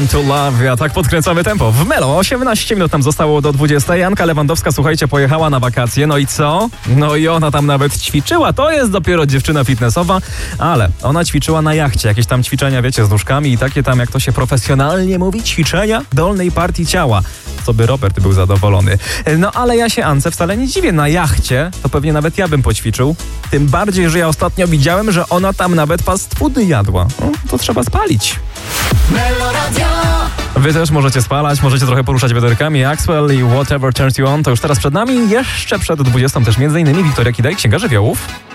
Learn to Love. Ja tak podkręcamy tempo. W Melo 18 minut nam zostało do 20. Janka Lewandowska, słuchajcie, pojechała na wakacje. No i co? No i ona tam nawet ćwiczyła. To jest dopiero dziewczyna fitnessowa, ale ona ćwiczyła na jachcie. Jakieś tam ćwiczenia, wiecie, z nóżkami i takie tam, jak to się profesjonalnie mówi, ćwiczenia dolnej partii ciała. Co by Robert był zadowolony. No ale ja się Ance wcale nie dziwię. Na jachcie to pewnie nawet ja bym poćwiczył. Tym bardziej, że ja ostatnio widziałem, że ona tam nawet fast foody jadła. No, to trzeba spalić. Wy też możecie spalać, możecie trochę poruszać bioderkami. Axwell i Whatever Turns You On to już teraz przed nami. Jeszcze przed 20 też m.in. Wiktoria Kidaj, Księga Żywiołów.